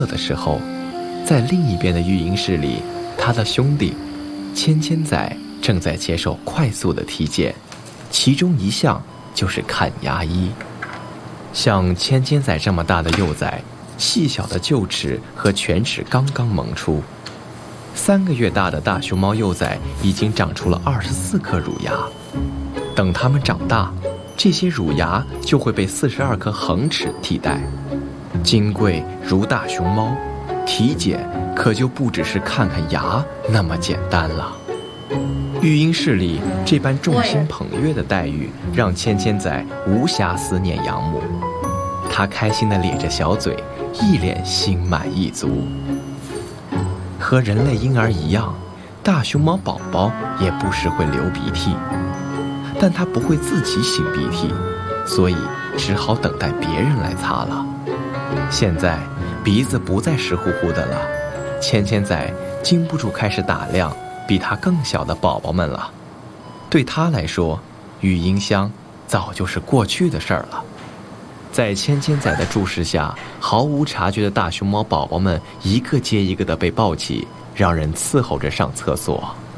的时候，在另一边的育婴室里，他的兄弟芊芊仔正在接受快速的体检，其中一项就是看牙医。像芊芊仔这么大的幼崽，细小的臼齿和犬齿刚刚萌出，3个月大的大熊猫幼崽已经长出了24颗乳牙。等它们长大，这些乳牙就会被42颗恒齿替代。金贵如大熊猫，体检可就不只是看看牙那么简单了。育婴室里这般众星捧月的待遇，让芊芊仔无暇思念养母。他开心地咧着小嘴，一脸心满意足。和人类婴儿一样，大熊猫宝宝也不时会流鼻涕，但它不会自己擤鼻涕，所以只好等待别人来擦了。现在鼻子不再湿乎乎的了，芊芊仔禁不住开始打量比他更小的宝宝们了。对他来说，育婴箱早就是过去的事儿了。在芊芊仔的注视下，毫无察觉的大熊猫宝宝们一个接一个的被抱起，让人伺候着上厕所。